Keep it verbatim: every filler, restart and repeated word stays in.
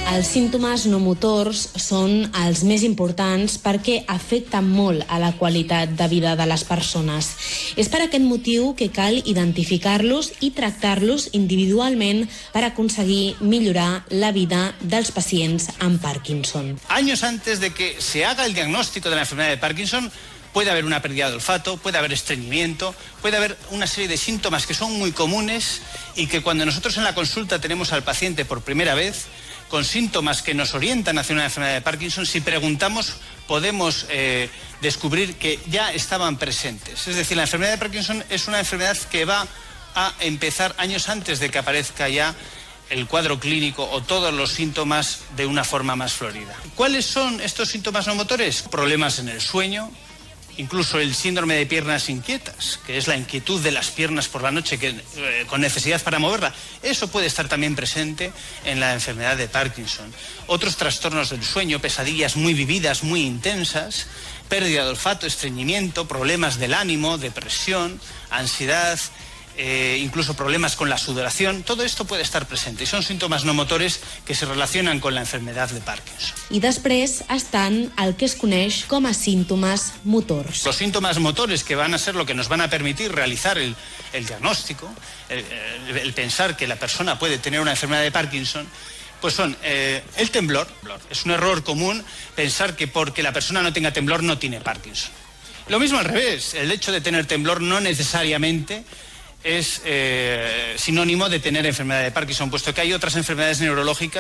Els símptomes no motors són els més importants perquè afecten molt a la qualitat de vida de les persones. És per aquest motiu que cal identificar-los i tractar-los individualment per aconseguir millorar la vida dels pacients amb Parkinson. Años antes de que se haga el diagnóstico de la enfermedad de Parkinson, puede haber una pérdida de olfato, puede haber estreñimiento, puede haber una serie de síntomas que son muy comunes y que cuando nosotros en la consulta tenemos al paciente por primera vez, con síntomas que nos orientan hacia una enfermedad de Parkinson, si preguntamos podemos eh, descubrir que ya estaban presentes. Es decir, la enfermedad de Parkinson es una enfermedad que va a empezar años antes de que aparezca ya el cuadro clínico o todos los síntomas de una forma más florida. ¿Cuáles son estos síntomas no motores? Problemas en el sueño, incluso el síndrome de piernas inquietas, que es la inquietud de las piernas por la noche que, eh, con necesidad para moverla. Eso puede estar también presente en la enfermedad de Parkinson. Otros trastornos del sueño, pesadillas muy vividas, muy intensas, pérdida de olfato, estreñimiento, problemas del ánimo, depresión, ansiedad, Eh, incluso problemas con la sudoración, todo esto puede estar presente y son síntomas no motores que se relacionan con la enfermedad de Parkinson. I després estan el que es coneix com a símptomes motors. Los síntomas motores que van a ser lo que nos van a permitir realizar el, el diagnóstico, el, el, el pensar que la persona puede tener una enfermedad de Parkinson, pues son eh, el temblor. Es un error común pensar que porque la persona no tenga temblor no tiene Parkinson. Lo mismo al revés, el hecho de tener temblor no necesariamente es eh, sinónimo de tener enfermedad de Parkinson, puesto que hay otras enfermedades neurológicas